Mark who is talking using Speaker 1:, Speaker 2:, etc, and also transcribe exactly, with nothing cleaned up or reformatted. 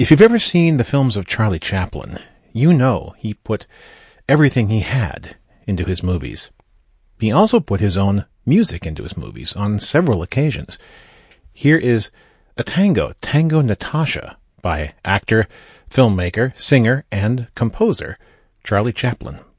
Speaker 1: If you've ever seen the films of Charlie Chaplin, you know he put everything he had into his movies. He also put his own music into his movies on several occasions. Here is a tango, Tango Natasha, by actor, filmmaker, singer, and composer Charlie Chaplin.